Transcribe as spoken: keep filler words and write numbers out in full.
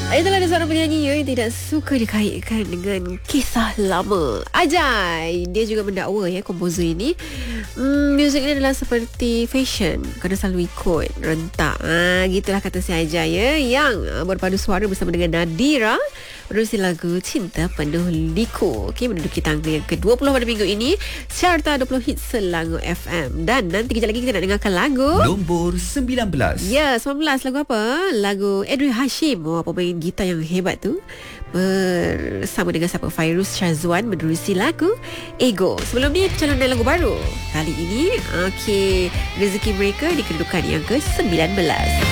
Itulah ada seorang penyanyi yang tidak suka dikaitkan dengan kisah lama. Ajai, dia juga mendakwa ya komposer ini. Hmm, muzik ni adalah seperti fashion, kena selalu ikut rentak. Ha, gitulah kata si Ajai ya, yang uh, berpadu suara bersama dengan Nadira menerusi lagu Cinta Penuh Liku. Okey, menduduki tangga yang ke dua puluh pada minggu ini, Carta dua puluh hits Selangor F M. Dan nanti kejap lagi kita nak dengarkan lagu nombor sembilan belas. Ya, sembilan belas. Lagu apa? Lagu Edwin Hashim. Wah, pemain gitar yang hebat tu, bersama dengan siapa? Fairuz Syazwan menerusi lagu Ego. Sebelum ni pencalonan lagu baru. Kali ini okey, rezeki mereka di kedudukan yang ke sembilan belas.